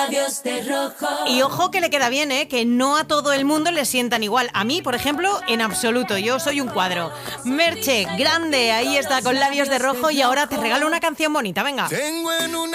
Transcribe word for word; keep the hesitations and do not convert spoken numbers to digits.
Labios de rojo. Y ojo que le queda bien, ¿eh? Que no a todo el mundo le sientan igual. A mí, por ejemplo, en absoluto. Yo soy un cuadro. Merche, grande, ahí está con Labios de rojo y ahora te regalo una canción bonita, venga. Tengo en un